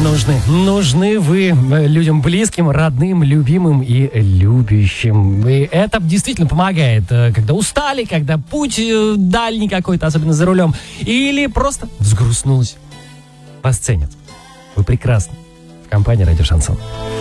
нужны. Нужны вы людям близким, родным, любимым и любящим. И это действительно помогает, когда устали, когда путь дальний какой-то, особенно за рулем, или просто взгрустнулись. Вас ценят. Вы прекрасны. В компании «Радио Шансон».